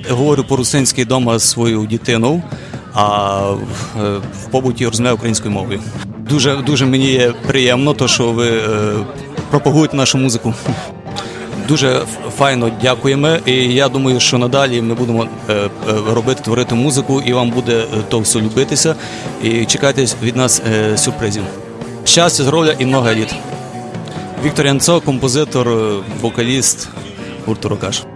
Говорю по-русинськи вдома зі своєю дитиною, а в побуті розмовляю українською мовою. Дуже мені є приємно, то, що ви пропагуєте нашу музику. Дуже файно дякуємо, і я думаю, що надалі ми будемо творити музику, і вам буде то все любитися, і чекайте від нас сюрпризів. Щастя, здоров'я і много літ. Віктор Янцо, композитор, вокаліст гурту «Рокаш».